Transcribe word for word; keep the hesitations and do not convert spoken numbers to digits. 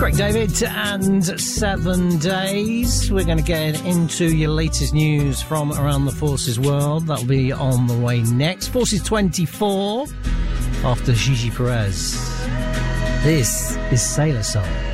Greg David and Seven Days. We're going to get into your latest news from around the Forces world. That'll be on the way next. Forces twenty-four after Gigi Perez. This is Sailor Song.